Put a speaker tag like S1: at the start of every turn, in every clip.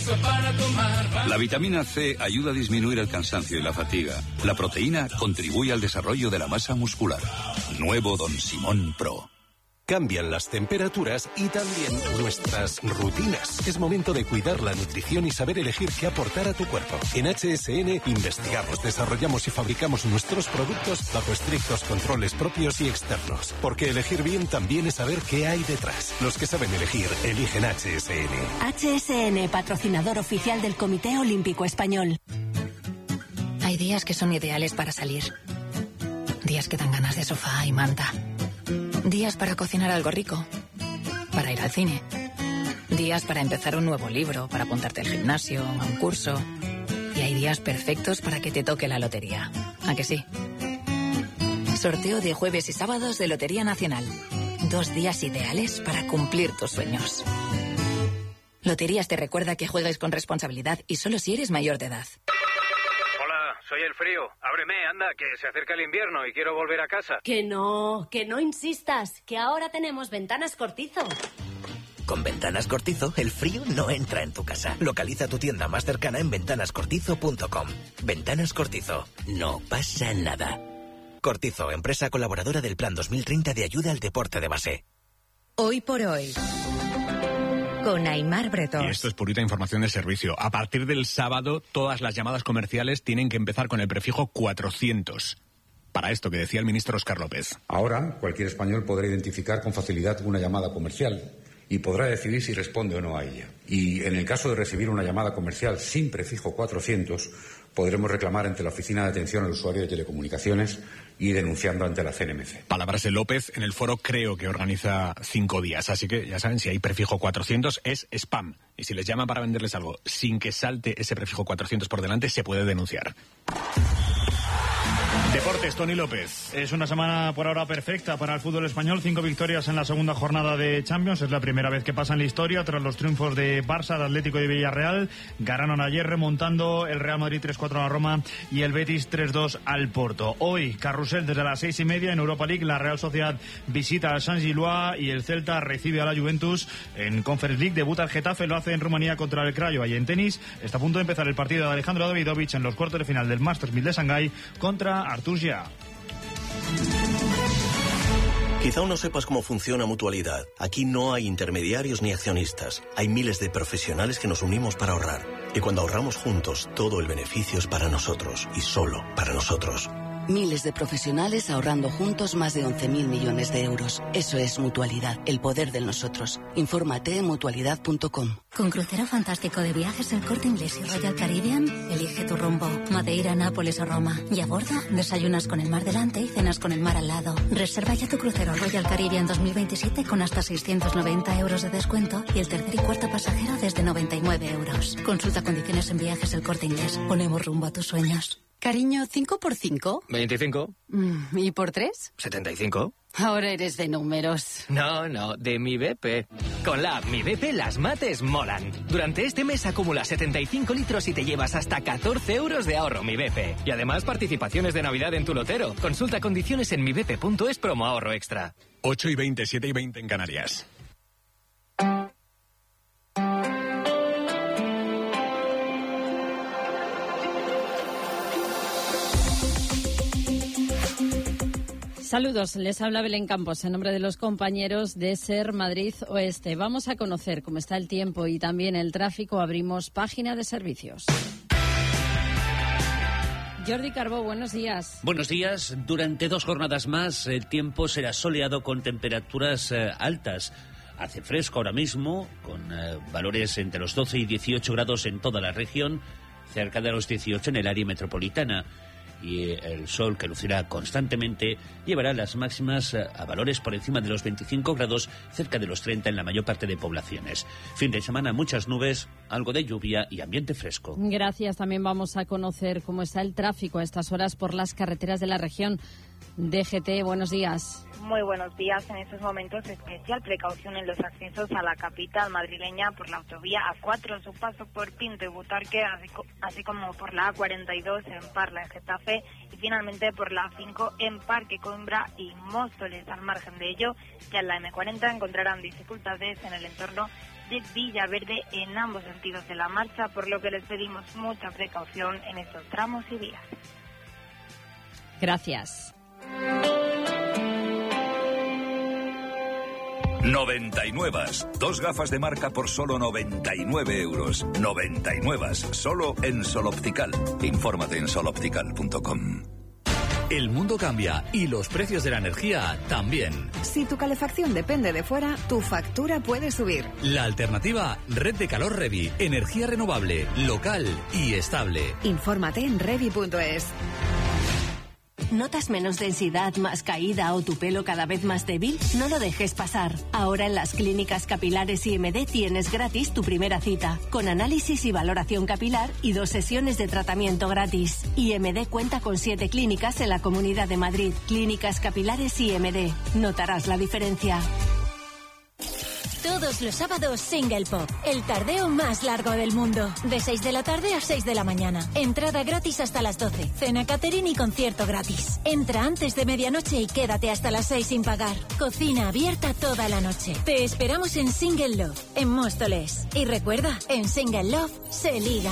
S1: para tomar.
S2: La vitamina C ayuda a disminuir el cansancio y la fatiga. La proteína contribuye al desarrollo de la masa muscular. Nuevo Don Simón Pro.
S3: Cambian las temperaturas y también nuestras rutinas. Es momento de cuidar la nutrición y saber elegir qué aportar a tu cuerpo. En HSN investigamos, desarrollamos y fabricamos nuestros productos bajo estrictos controles propios y externos. Porque elegir bien también es saber qué hay detrás. Los que saben elegir, eligen HSN.
S4: HSN, patrocinador oficial del Comité Olímpico Español.
S5: Hay días que son ideales para salir. Días que dan ganas de sofá y manta. Días para cocinar algo rico, para ir al cine. Días para empezar un nuevo libro, para apuntarte al gimnasio, a un curso. Y hay días perfectos para que te toque la lotería. ¿A que sí? Sorteo de jueves y sábados de Lotería Nacional. 2 días ideales para cumplir tus sueños. Loterías te recuerda que juegues con responsabilidad y solo si eres mayor de edad.
S6: Soy el frío. Ábreme, anda, que se acerca el invierno y quiero volver a casa.
S7: Que no insistas, que ahora tenemos Ventanas Cortizo.
S8: Con Ventanas Cortizo, el frío no entra en tu casa. Localiza tu tienda más cercana en ventanascortizo.com. Ventanas Cortizo. No pasa nada. Cortizo, empresa colaboradora del Plan 2030 de ayuda al deporte de base.
S9: Hoy por hoy, con Aimar Bretón.
S10: Y esto es purita información de servicio. A partir del sábado, todas las llamadas comerciales tienen que empezar con el prefijo 400. Para esto que decía el ministro Óscar López.
S11: Ahora, cualquier español podrá identificar con facilidad una llamada comercial y podrá decidir si responde o no a ella. Y en el caso de recibir una llamada comercial sin prefijo 400, podremos reclamar ante la Oficina de Atención al Usuario de Telecomunicaciones y denunciando ante la CNMC.
S10: Palabras de López en el foro Creo, que organiza 5 días. Así que ya saben, si hay prefijo 400 es spam. Y si les llaman para venderles algo sin que salte ese prefijo 400 por delante, se puede denunciar. Deportes, Tony López.
S12: Es una semana por ahora perfecta para el fútbol español. 5 victorias en la segunda jornada de Champions. Es la primera vez que pasa en la historia tras los triunfos de Barça, el Atlético y Villarreal. Ganaron ayer remontando el Real Madrid 3-4 a la Roma y el Betis 3-2 al Porto. Hoy, carrusel desde las 6:30 en Europa League. La Real Sociedad visita al San Gillois y el Celta recibe a la Juventus. En Conference League debuta el Getafe, lo hace en Rumanía contra el Craiova. Y en tenis está a punto de empezar el partido de Alejandro Davidovich en los cuartos de final del Masters 1000 de Shanghái contra Artur Gia.
S13: Quizá aún no sepas cómo funciona Mutualidad. Aquí no hay intermediarios ni accionistas. Hay miles de profesionales que nos unimos para ahorrar. Y cuando ahorramos juntos, todo el beneficio es para nosotros y solo para nosotros.
S14: Miles de profesionales ahorrando juntos más de 11.000 millones de euros. Eso es Mutualidad, el poder de nosotros. Infórmate en mutualidad.com.
S15: Con crucero fantástico de viajes El Corte Inglés y Royal Caribbean, elige tu rumbo. Madeira, Nápoles o Roma. Y a bordo, desayunas con el mar delante y cenas con el mar al lado. Reserva ya tu crucero Royal Caribbean 2027 con hasta 690 euros de descuento y el tercer y cuarto pasajero desde 99 euros. Consulta condiciones en Viajes El Corte Inglés. Ponemos rumbo a tus sueños.
S16: Cariño, ¿5 por 5?
S17: 25.
S16: ¿Y por 3?
S17: 75.
S16: Ahora eres de números.
S17: No, de Mi BP. Con la app Mi BP las mates molan. Durante este mes acumulas 75 litros y te llevas hasta 14 euros de ahorro Mi BP. Y además participaciones de Navidad en tu lotero. Consulta condiciones en mibp.es promo ahorro extra.
S10: 8:20, 7:20 en Canarias.
S18: Saludos, les habla Belén Campos en nombre de los compañeros de SER Madrid Oeste. Vamos a conocer cómo está el tiempo y también el tráfico. Abrimos página de servicios. Jordi Carbó, buenos días.
S19: Buenos días. Durante 2 jornadas más el tiempo será soleado con temperaturas altas. Hace fresco ahora mismo, con valores entre los 12 y 18 grados en toda la región, cerca de los 18 en el área metropolitana. Y el sol, que lucirá constantemente, llevará las máximas a valores por encima de los 25 grados, cerca de los 30 en la mayor parte de poblaciones. Fin de semana, muchas nubes, algo de lluvia y ambiente fresco.
S18: Gracias. También vamos a conocer cómo está el tráfico a estas horas por las carreteras de la región. DGT, buenos días.
S20: Muy buenos días. En estos momentos, especial precaución en los accesos a la capital madrileña por la autovía A4, su paso por Pinto y Butarque, así como por la A42 en Parla, en Getafe, y finalmente por la A5 en Parque Coimbra y Móstoles. Al margen de ello, ya en la M40 encontrarán dificultades en el entorno de Villaverde en ambos sentidos de la marcha, por lo que les pedimos mucha precaución en estos tramos y vías.
S18: Gracias.
S2: 99. 2 gafas de marca por solo 99 euros. 99. Solo en Sol Optical. Infórmate en soloptical.com.
S1: El mundo cambia y los precios de la energía también.
S21: Si tu calefacción depende de fuera, tu factura puede subir.
S1: La alternativa, Red de Calor Revi. Energía renovable, local y estable.
S21: Infórmate en revi.es.
S4: ¿Notas menos densidad, más caída o tu pelo cada vez más débil? No lo dejes pasar. Ahora en las clínicas capilares IMD tienes gratis tu primera cita, con análisis y valoración capilar y 2 sesiones de tratamiento gratis. IMD cuenta con 7 clínicas en la Comunidad de Madrid. Clínicas capilares IMD. Notarás la diferencia.
S22: Todos los sábados Single Pop, el tardeo más largo del mundo. De 6 de la tarde a 6 de la mañana. Entrada gratis hasta las 12. Cena catering y concierto gratis. Entra antes de medianoche y quédate hasta las 6 sin pagar. Cocina abierta toda la noche. Te esperamos en Single Love, en Móstoles. Y recuerda, en Single Love se liga.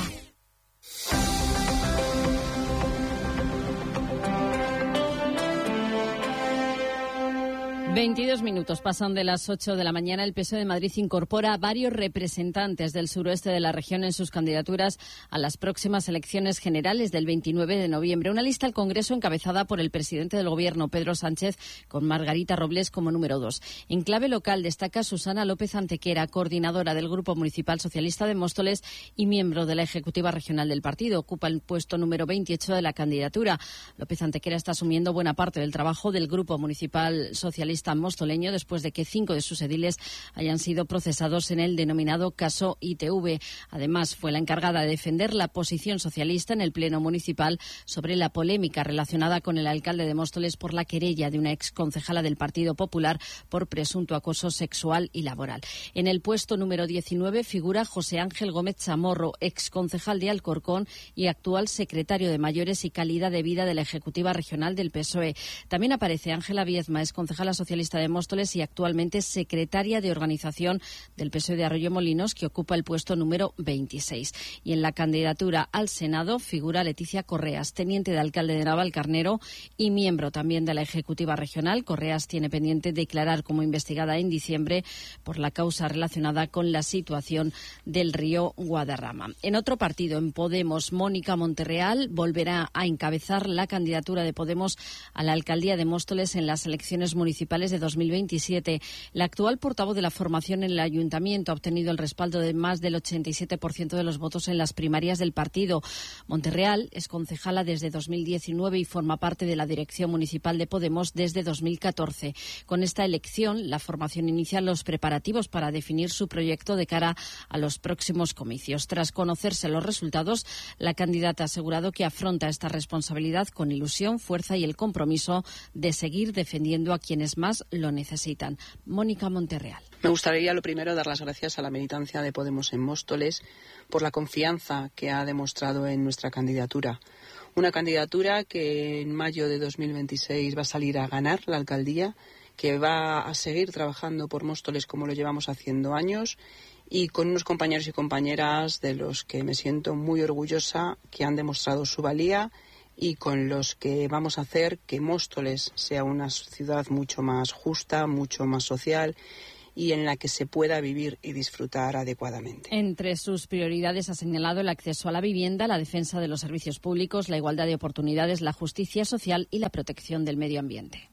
S18: 22 minutos pasan de las 8 de la mañana. El PSOE de Madrid incorpora a varios representantes del suroeste de la región en sus candidaturas a las próximas elecciones generales del 29 de noviembre. Una lista al Congreso encabezada por el presidente del Gobierno, Pedro Sánchez, con Margarita Robles como número 2. En clave local destaca Susana López Antequera, coordinadora del Grupo Municipal Socialista de Móstoles y miembro de la Ejecutiva Regional del partido. Ocupa el puesto número 28 de la candidatura. López Antequera está asumiendo buena parte del trabajo del Grupo Municipal Socialista mostoleño después de que 5 de sus ediles hayan sido procesados en el denominado caso ITV. Además, fue la encargada de defender la posición socialista en el Pleno Municipal sobre la polémica relacionada con el alcalde de Móstoles por la querella de una exconcejala del Partido Popular por presunto acoso sexual y laboral. En el puesto número 19 figura José Ángel Gómez Chamorro, exconcejal de Alcorcón y actual secretario de Mayores y Calidad de Vida de la Ejecutiva Regional del PSOE. También aparece Ángela Viezma, exconcejala socialista de Móstoles y actualmente secretaria de Organización del PSOE de Arroyomolinos, que ocupa el puesto número 26. Y en la candidatura al Senado figura Leticia Correas, teniente de alcalde de Navalcarnero y miembro también de la Ejecutiva Regional. Correas tiene pendiente declarar como investigada en diciembre por la causa relacionada con la situación del río Guadarrama. En otro partido, en Podemos, Mónica Monterreal volverá a encabezar la candidatura de Podemos a la alcaldía de Móstoles en las elecciones municipales de 2027. La actual portavoz de la formación en el ayuntamiento ha obtenido el respaldo de más del 87% de los votos en las primarias del partido. Monterreal es concejala desde 2019 y forma parte de la dirección municipal de Podemos desde 2014. Con esta elección, la formación inicia los preparativos para definir su proyecto de cara a los próximos comicios. Tras conocerse los resultados, la candidata ha asegurado que afronta esta responsabilidad con ilusión, fuerza y el compromiso de seguir defendiendo a quienes más lo necesitan. Mónica Monterreal.
S23: Me gustaría, lo primero, dar las gracias a la militancia de Podemos en Móstoles por la confianza que ha demostrado en nuestra candidatura. Una candidatura que en mayo de 2026 va a salir a ganar la alcaldía, que va a seguir trabajando por Móstoles como lo llevamos haciendo años y con unos compañeros y compañeras de los que me siento muy orgullosa, que han demostrado su valía y con los que vamos a hacer que Móstoles sea una ciudad mucho más justa, mucho más social y en la que se pueda vivir y disfrutar adecuadamente.
S18: Entre sus prioridades ha señalado el acceso a la vivienda, la defensa de los servicios públicos, la igualdad de oportunidades, la justicia social y la protección del medio ambiente.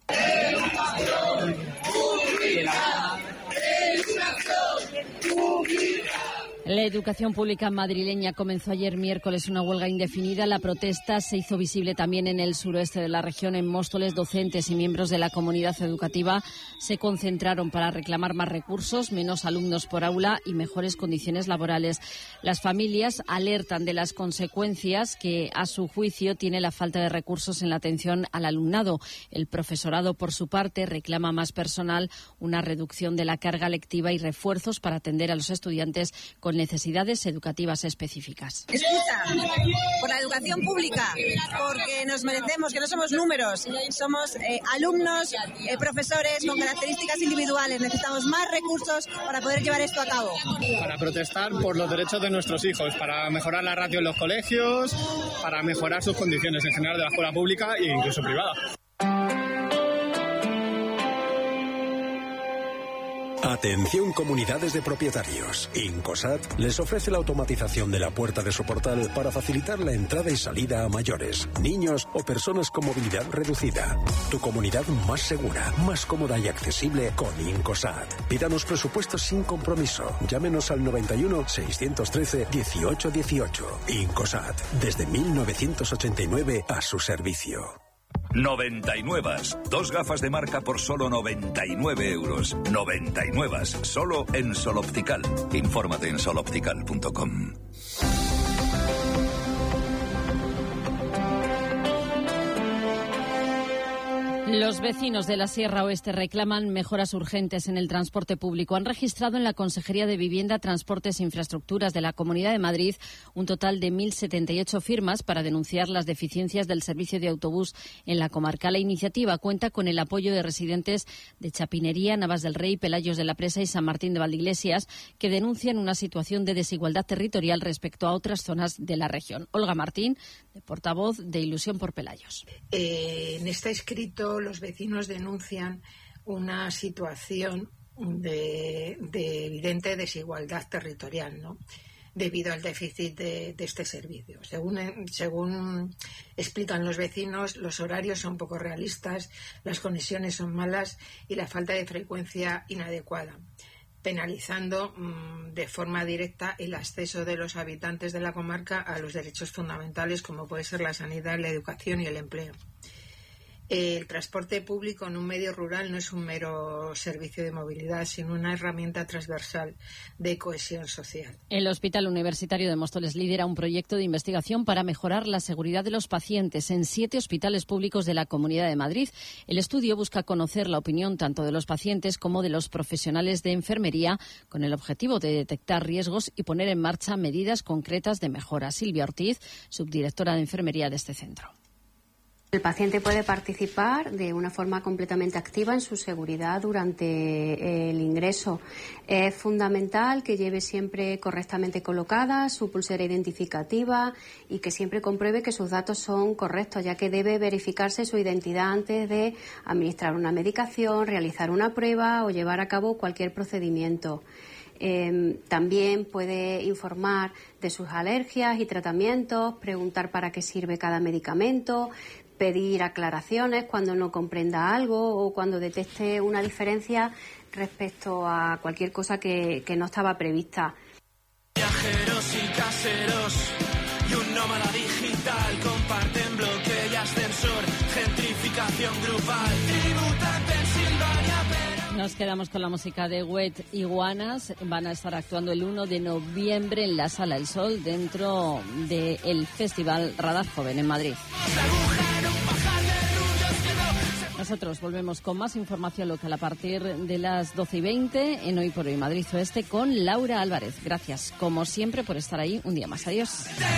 S18: La educación pública madrileña comenzó ayer miércoles una huelga indefinida. La protesta se hizo visible también en el suroeste de la región. En Móstoles, docentes y miembros de la comunidad educativa se concentraron para reclamar más recursos, menos alumnos por aula y mejores condiciones laborales. Las familias alertan de las consecuencias que, a su juicio, tiene la falta de recursos en la atención al alumnado. El profesorado, por su parte, reclama más personal, una reducción de la carga lectiva y refuerzos para atender a los estudiantes con necesidades educativas específicas.
S3: Escucha, por la educación pública, porque nos merecemos, que no somos números, somos alumnos, profesores con características individuales. Necesitamos más recursos para poder llevar esto a cabo.
S5: Para protestar por los derechos de nuestros hijos, para mejorar la ratio en los colegios, para mejorar sus condiciones en general de la escuela pública e incluso privada.
S6: Atención comunidades de propietarios. Incosat les ofrece la automatización de la puerta de su portal para facilitar la entrada y salida a mayores, niños o personas con movilidad reducida. Tu comunidad más segura, más cómoda y accesible con Incosat. Pídanos presupuestos sin compromiso. Llámenos al 91 613 18 18. Incosat, desde 1989 a su servicio.
S2: 99. 2 gafas de marca por solo 99 euros. 99. Solo en Sol Optical. Infórmate en soloptical.com.
S18: Los vecinos de la Sierra Oeste reclaman mejoras urgentes en el transporte público. Han registrado en la Consejería de Vivienda, Transportes e Infraestructuras de la Comunidad de Madrid un total de 1.078 firmas para denunciar las deficiencias del servicio de autobús en la comarca. La iniciativa cuenta con el apoyo de residentes de Chapinería, Navas del Rey, Pelayos de la Presa y San Martín de Valdeiglesias, que denuncian una situación de desigualdad territorial respecto a otras zonas de la región. Olga Martín, portavoz de Ilusión por Pelayos.
S24: En este escrito los vecinos denuncian una situación de evidente desigualdad territorial, ¿no?, debido al déficit de este servicio. Según explican los vecinos, los horarios son poco realistas, las conexiones son malas y la falta de frecuencia inadecuada, penalizando de forma directa el acceso de los habitantes de la comarca a los derechos fundamentales como puede ser la sanidad, la educación y el empleo. El transporte público en un medio rural no es un mero servicio de movilidad, sino una herramienta transversal de cohesión social.
S18: El Hospital Universitario de Móstoles lidera un proyecto de investigación para mejorar la seguridad de los pacientes en 7 hospitales públicos de la Comunidad de Madrid. El estudio busca conocer la opinión tanto de los pacientes como de los profesionales de enfermería, con el objetivo de detectar riesgos y poner en marcha medidas concretas de mejora. Silvia Ortiz, subdirectora de enfermería de este centro.
S25: El paciente puede participar de una forma completamente activa en su seguridad durante el ingreso. Es fundamental que lleve siempre correctamente colocada su pulsera identificativa y que siempre compruebe que sus datos son correctos, ya que debe verificarse su identidad antes de administrar una medicación, realizar una prueba o llevar a cabo cualquier procedimiento. También puede informar de sus alergias y tratamientos, preguntar para qué sirve cada medicamento, pedir aclaraciones cuando no comprenda algo o cuando detecte una diferencia respecto a cualquier cosa que no estaba prevista.
S26: Viajeros y caseros y un nómada digital comparten bloque y ascensor, gentrificación grupal, tributa en Pensilvania.
S18: Nos quedamos con la música de Wet Iguanas. Van a estar actuando el 1 de noviembre en la Sala El Sol dentro del Festival Radar Joven en Madrid. Nosotros volvemos con más información local a partir de las 12:20 en Hoy por Hoy Madrid Oeste con Laura Álvarez. Gracias, como siempre, por estar ahí un día más. Adiós.